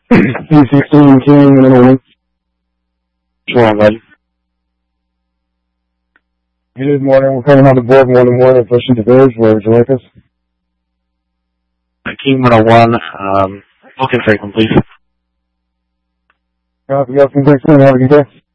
E16 King in the morning. Sure, bud. Good morning. We're coming on the board morning, pushing to Village. Where would you like us? King 101, looking for you, please. Copy, thanks, man. Have a good day.